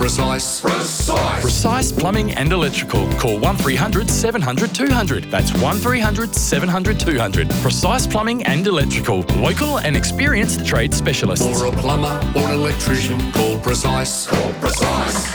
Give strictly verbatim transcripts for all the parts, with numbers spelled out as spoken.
Precise. Precise. Precise Plumbing and Electrical. Call one three hundred seven hundred two hundred. That's one three hundred seven hundred two hundred. Precise Plumbing and Electrical. Local and experienced trade specialists. For a plumber or an electrician, call Precise. Call Precise.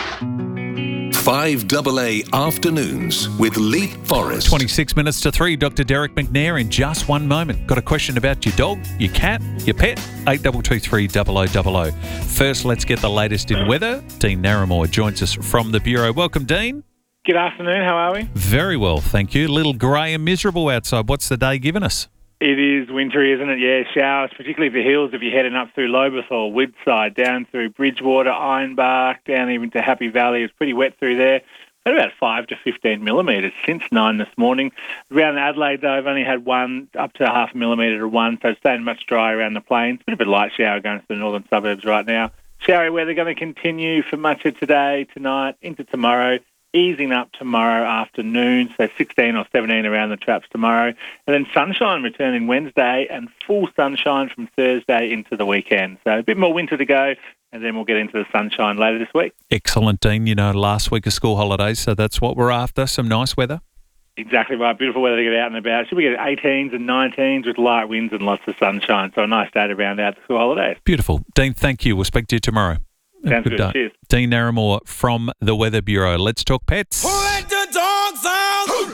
five A A Afternoons with Leith Forrest. twenty-six minutes to three. Doctor Derek McNair in just one moment. Got a question about your dog, your cat, your pet? eight two two three double oh double oh. First, let's get the latest in weather. Dean Narramore joins us from the Bureau. Welcome, Dean. Good afternoon. How are we? Very well, thank you. A little grey and miserable outside. What's the day giving us? It is wintry, isn't it? Yeah, showers, particularly for hills if you're heading up through Lobethal, Woodside, down through Bridgewater, Ironbark, down even to Happy Valley. It's pretty wet through there. Had about five to fifteen millimetres since nine this morning. Around Adelaide, though, I've only had one up to half a millimetre to one, so it's staying much drier around the plains. Bit of a light shower going to the northern suburbs right now. Showery weather going to continue for much of today, tonight, into tomorrow. Easing up tomorrow afternoon, so sixteen or seventeen around the traps tomorrow. And then sunshine returning Wednesday and full sunshine from Thursday into the weekend. So a bit more winter to go, and then we'll get into the sunshine later this week. Excellent, Dean. You know, last week of school holidays, so that's what we're after, some nice weather. Exactly right. Beautiful weather to get out and about. Should we get eighteens and nineteens with light winds and lots of sunshine. So a nice day to round out the school holidays. Beautiful. Dean, thank you. We'll speak to you tomorrow. Sounds good. Day. Cheers. Dean Narramore from the Weather Bureau. Let's talk pets. Who let the dogs out?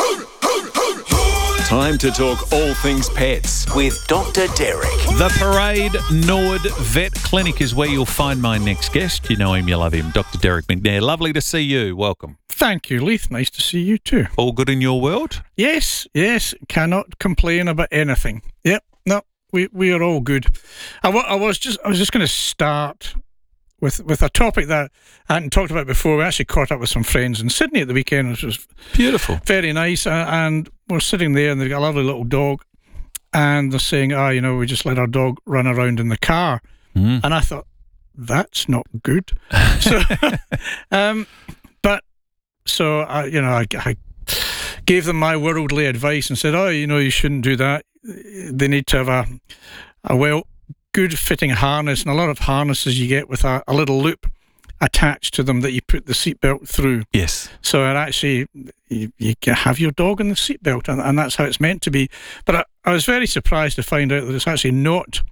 Time to talk all things pets with Doctor Derek. The Parade Nord Vet Clinic is where you'll find my next guest. You know him, you love him, Doctor Derek McNair. Lovely to see you. Welcome. Thank you, Leith. Nice to see you too. All good in your world? Yes, yes. Cannot complain about anything. Yep. No, we we are all good. I, wa- I was just I was just going to start with with a topic that I hadn't talked about before. We actually caught up with some friends in Sydney at the weekend, which was beautiful, very nice. Uh, and we're sitting there, and they've got a lovely little dog, and they're saying, "Ah, oh, you know, we just let our dog run around in the car." Mm. And I thought, that's not good. so, um, but so I, you know, I, I gave them my worldly advice and said, "Oh, you know, you shouldn't do that. They need to have a a well." good fitting harness, and a lot of harnesses you get with a, a little loop attached to them that you put the seatbelt through. Yes. So it actually, you, you can have your dog in the seatbelt, and, and that's how it's meant to be. But I, I was very surprised to find out that it's actually not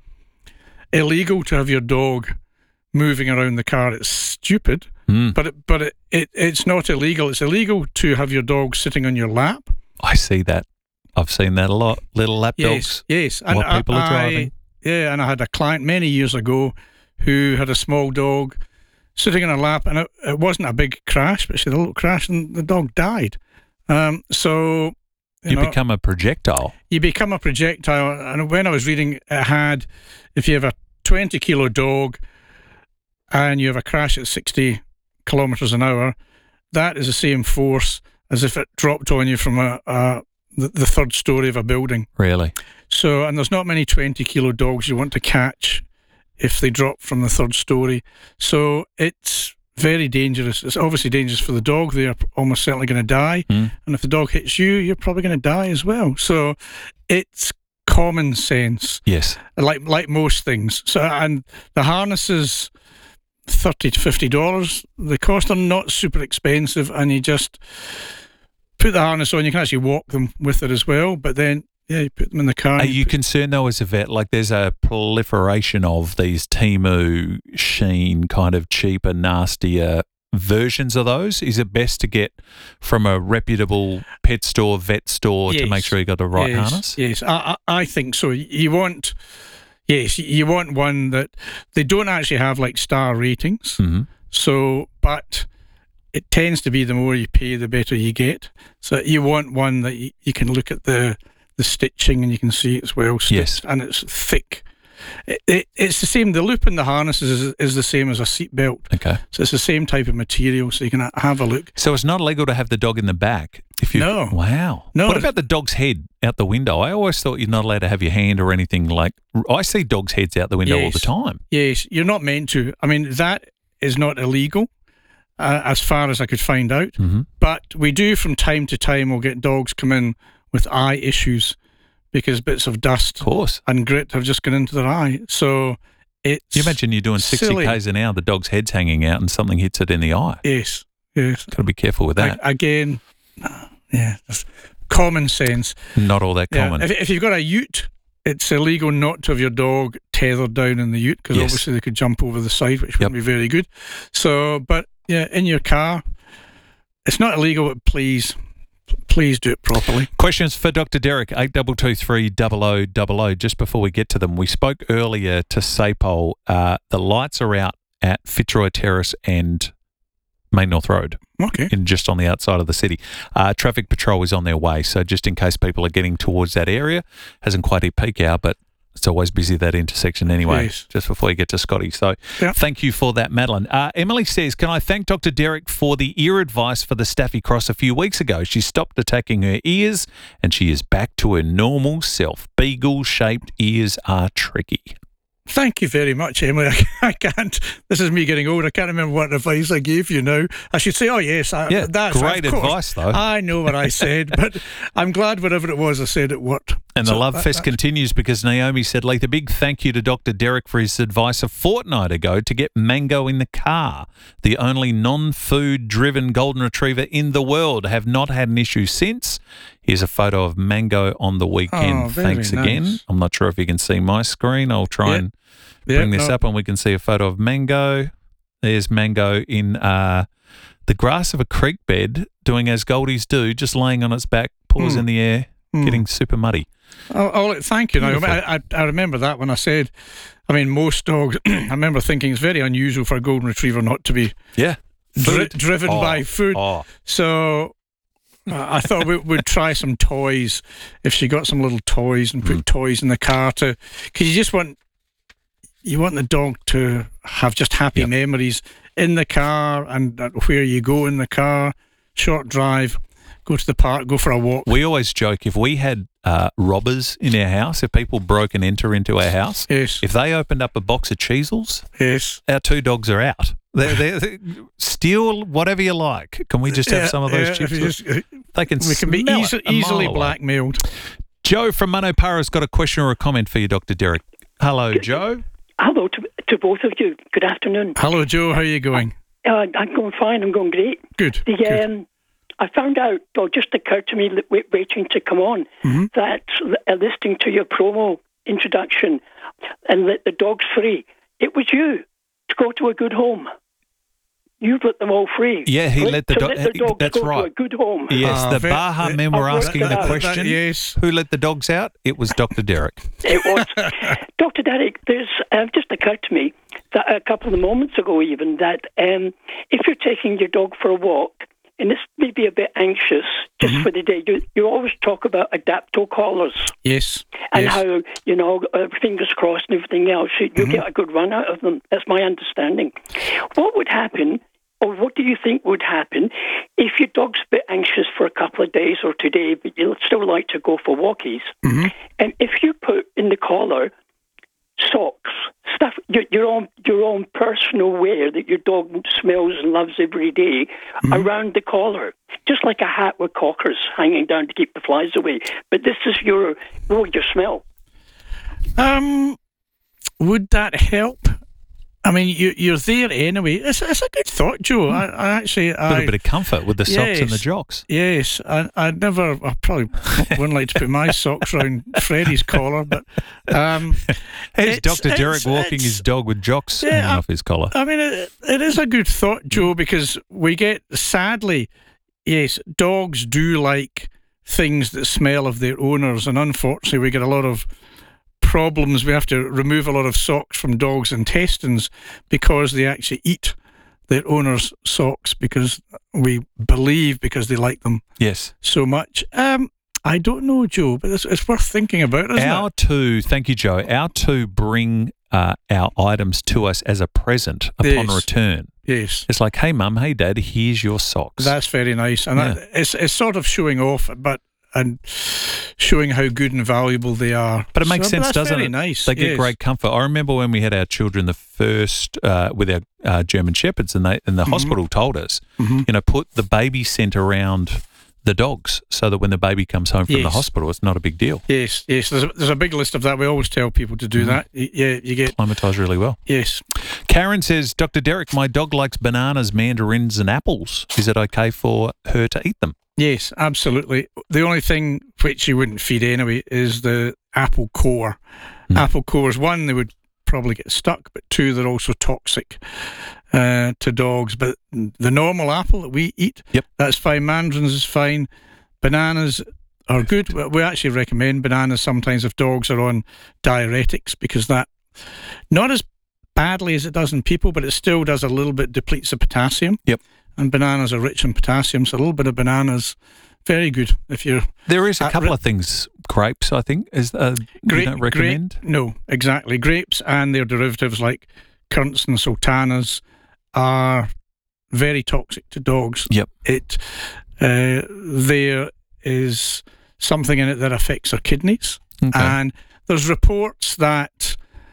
illegal to have your dog moving around the car. It's stupid, mm. but it, but it, it it's not illegal. It's illegal to have your dog sitting on your lap. I see that. I've seen that a lot. Little lap yes, dogs. Yes. What and people I, are driving. Yeah, and I had a client many years ago who had a small dog sitting in her lap, and it, it wasn't a big crash, but she had a little crash, and the dog died. Um, so you, you know, become a projectile. You become a projectile, and when I was reading, it had, if you have a twenty kilo dog and you have a crash at sixty kilometres an hour, that is the same force as if it dropped on you from a, a the, the third story of a building. Really? So, and there's not many twenty kilo dogs you want to catch if they drop from the third story. So it's very dangerous. It's obviously dangerous for the dog. They're almost certainly going to die. Mm. And if the dog hits you, you're probably going to die as well. So it's common sense. Yes. Like like most things. So, and the harnesses, thirty to fifty dollars. The cost are not super expensive, and you just put the harness on. You can actually walk them with it as well, but then yeah, you put them in the car. Are you, you concerned though as a vet, like there's a proliferation of these Temu, Shein kind of cheaper, nastier versions of those? Is it best to get from a reputable pet store, vet store yes. to make sure you got the right yes. harness? Yes, I, I think so. You want, yes, you want one that they don't actually have like star ratings. Mm-hmm. So, but it tends to be the more you pay, the better you get. So you want one that you, you can look at the the stitching and you can see it's well stitched yes. and it's thick. It, it, it's the same. The loop in the harness is, is the same as a seat belt. Okay. So it's the same type of material, so you can have a look. So it's not illegal to have the dog in the back? If you No. Wow. No. What about the dog's head out the window? I always thought you're not allowed to have your hand or anything like... I see dogs' heads out the window yes. all the time. Yes, you're not meant to. I mean, that is not illegal uh, as far as I could find out. Mm-hmm. But we do from time to time, we'll get dogs come in with eye issues because bits of dust of course. and grit have just gone into their eye. So It's You imagine you're doing sixty silly. k's an hour, the dog's head's hanging out and something hits it in the eye. Yes, yes. Got to be careful with that. A- again, yeah, just common sense. Not all that Yeah, common. If, if you've got a ute, it's illegal not to have your dog tethered down in the ute because Yes. obviously they could jump over the side, which wouldn't Yep. be very good. So, but yeah, in your car, it's not illegal, but please, please do it properly. Questions for Doctor Derek, eight two two three double oh double oh. Just before we get to them, we spoke earlier to Sapole. Uh, the lights are out at Fitzroy Terrace and Main North Road, Okay. in just on the outside of the city. Uh, traffic patrol is on their way, so just in case people are getting towards that area, hasn't quite hit peak hour, but it's always busy, that intersection anyway, Yes. just before you get to Scotty. So Yeah. thank you for that, Madeline. Uh, Emily says, can I thank Doctor Derek for the ear advice for the Staffy Cross a few weeks ago? She stopped attacking her ears and she is back to her normal self. Beagle-shaped ears are tricky. Thank you very much, Emily. I, I can't. This is me getting old. I can't remember what advice I gave you now. I should say, oh yes, I, Yeah, that's great of course. advice, though. I know what I said, but I'm glad whatever it was I said it worked. And the So, love uh, fest uh, continues because Naomi said, Leith, a big thank you to Doctor Derek for his advice a fortnight ago to get Mango in the car. The only non-food driven golden retriever in the world. Have not had an issue since. Here's a photo of Mango on the weekend. Oh, very Thanks nice. again. I'm not sure if you can see my screen. I'll try Yeah. and Yeah, bring this no, up and we can see a photo of Mango. There's Mango in uh, the grass of a creek bed doing as Goldies do, just laying on its back, paws Hmm. in the air, Hmm. getting super muddy. Oh, oh, thank you. Now, I, mean, Beautiful. I, I I remember that when I said, I mean, most dogs, I remember thinking it's very unusual for a golden retriever not to be Yeah. dri- Food. driven Oh, by food. Oh, So uh, I thought we, we'd try some toys. If she got some little toys and put Mm. toys in the car to, because you just want, you want the dog to have just happy Yep. memories in the car and uh, where you go in the car, short drive, go to the park, go for a walk. we always joke if we had uh, robbers in our house, if people broke and enter into our house, Yes, if they opened up a box of Cheezels, yes. our two dogs are out. They're, they're, they steal whatever you like. Can we just have Yeah, some of those yeah, chips? if you just- uh, They can we can be smell easy, it a mile easily away. blackmailed. Joe from Manopara's got a question or a comment for you, Doctor Derek. Hello, Joe. Hello to, to both of you. Good afternoon. Hello, Joe. How are you going? Uh, I'm going fine. I'm going great. Good. The, good. um, I found out, or just occurred to me, li- wait- waiting to come on, Mm-hmm. that uh, listening to your promo introduction and that the dog's free, it was you to go to a good home. You let them all free. Yeah, he Let- let the to do- let the dogs that's go to right. a good home. Yes, Ah, the very- Baha men I've were worked asking it the out. That- question. yes. Who let the dogs out? It was Doctor Derek. It was. Doctor Derek, there's uh, just occurred to me that a couple of moments ago even that um, if you're taking your dog for a walk, and this may be a bit anxious just Mm-hmm. for the day, you, you always talk about adapto collars Yes. and yes. how, you know, uh, fingers crossed and everything else, you, you Mm-hmm. get a good run out of them. That's my understanding. What would happen, or what do you think would happen, if your dog's a bit anxious for a couple of days or today, but you'd still like to go for walkies? Mm-hmm. And if you put in the collar socks, stuff, your, your own your own personal wear that your dog smells and loves every day, Mm-hmm. around the collar, just like a hat with cockers hanging down to keep the flies away. But this is your oh, your smell. Um, would that help? I mean, you, you're there anyway. It's, it's a good thought, Joe. I, I actually, A little I, bit of comfort with the socks and the Yes. jocks. yes, I, I'd never, I probably wouldn't like to put my socks around Freddie's collar, but um, Here's It's- Doctor Derek it's- walking it's- his dog with jocks Yeah, hanging I- off his collar. I mean, it, it is a good thought, Joe, because we get, sadly, yes, dogs do like things that smell of their owners, and unfortunately, we get a lot of problems. We have to remove a lot of socks from dogs' intestines because they actually eat their owners' socks because we believe because they like them Yes. so much. Um, I don't know, Joe, but it's, it's worth thinking about, isn't Our it? two, thank you, Joe. Our two bring uh, our items to us as a present upon Yes. return. Yes. It's like, hey, mum, hey, dad, here's your socks. That's very nice, and Yeah. that, it's it's sort of showing off, but and showing how good and valuable they are. But it makes So, sense, that's doesn't very it? Nice. They get yes. great comfort. I remember when we had our children, the first uh, with our uh, German Shepherds, and they and the Mm-hmm. hospital told us, you know, put the baby scent around the dogs so that when the baby comes home from Yes. the hospital, it's not a big deal. Yes, yes. There's a, there's a big list of that. We always tell people to do Mhm. that. Y- Yeah, you get Acclimatise really well. yes. Karen says, Doctor Derek, my dog likes bananas, mandarins and apples. Is it okay for her to eat them? Yes, absolutely. The only thing which you wouldn't feed anyway is the apple core. Mm. Apple cores, one, they would probably get stuck, but two, they're also toxic uh, to dogs. But the normal apple that we eat, Yep. that's fine. Mandarins is fine. Bananas are good. We- We actually recommend bananas sometimes if dogs are on diuretics, because that, not as badly as it does in people, but it still does a little bit, depletes the potassium. Yep. And bananas are rich in potassium, so a little bit of bananas, very good if you're There is a Uh, couple re- of things. Grapes, I think, is uh, you don't recommend? Grape, no, exactly. Grapes and their derivatives like currants and sultanas are very toxic to dogs. Yep. It uh, there is something in it that affects their kidneys, Okay. and there's reports that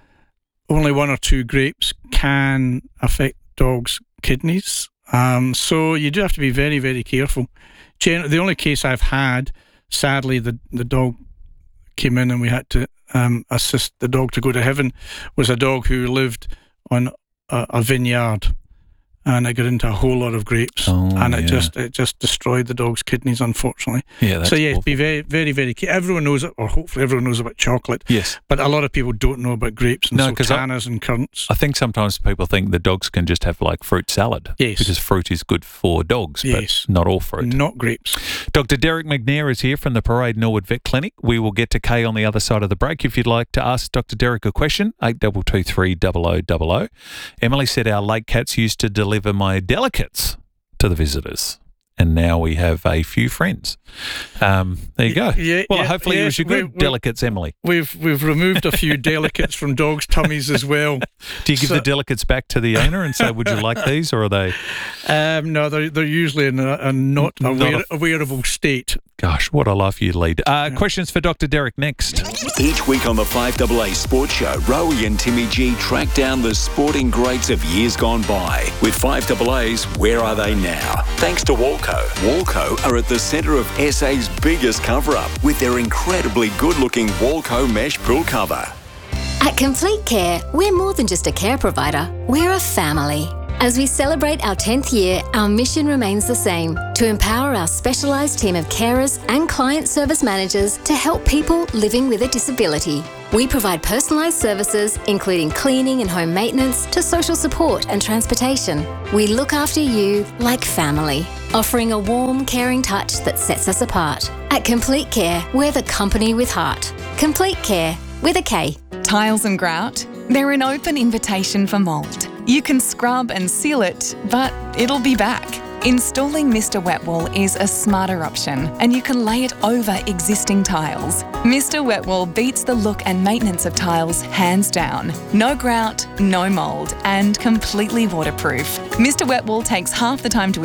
only one or two grapes can affect dogs' kidneys. Um, so you do have to be very, very careful. Gen- the only case I've had, sadly, the the dog came in and we had to um, assist the dog to go to heaven, was a dog who lived on a, a vineyard, and it got into a whole lot of grapes, Oh, and it yeah. just it just destroyed the dog's kidneys, unfortunately. Yeah, that's so yes, awful. be very, very, very careful. Everyone knows it, or hopefully everyone knows about chocolate, Yes. but a lot of people don't know about grapes and No, 'cause I- sultanas and currants. I think sometimes people think the dogs can just have like fruit salad. Yes. Because fruit is good for dogs, Yes. but not all fruit. Not grapes. Doctor Derek McNair is here from the Parade Norwood Vet Clinic. We will get to Kay on the other side of the break. If you'd like to ask Doctor Derek a question, eight two two three double oh double oh. Emily said our lake cats used to deliver my delicates to the visitors, and now we have a few friends. Um, there you go. Yeah, well, yeah, hopefully it yes, was your we- good we- delicates, Emily. We've we've removed a few delicates from dogs' tummies as well. Do you give So- the delicates back to the owner and say, would you like these, or are they... Um, no, they're they're usually in a, a not Not aware, a- wearable state. Gosh, what a life you lead. Uh, questions for Doctor Derek next. Each week on the five A A Sports Show, Rowie and Timmy G track down the sporting greats of years gone by. With five A A's, where are they now? Thanks to Walco. Walco are at the centre of S A's biggest cover-up with their incredibly good-looking Walco mesh pool cover. At Complete Care, we're more than just a care provider, we're a family. As we celebrate our tenth year, our mission remains the same, to empower our specialised team of carers and client service managers to help people living with a disability. We provide personalised services, including cleaning and home maintenance, to social support and transportation. We look after you like family, offering a warm, caring touch that sets us apart. At Complete Care, we're the company with heart. Complete Care, with a K. Tiles and grout, they're an open invitation for mould. You can scrub and seal it, but it'll be back. Installing Mister Wet Wall is a smarter option, and you can lay it over existing tiles. Mister Wet Wall beats the look and maintenance of tiles hands down. No grout, no mould, and completely waterproof. Mister Wet Wall takes half the time to